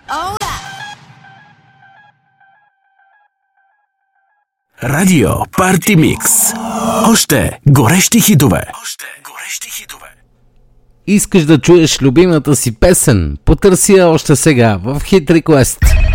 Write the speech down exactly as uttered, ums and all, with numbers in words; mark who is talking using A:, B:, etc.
A: Радио Парти Микс. Още горещи хитове. Още горещи хитове.
B: Искаш да чуеш любимата си песен? Потърси я още сега в Hit Request.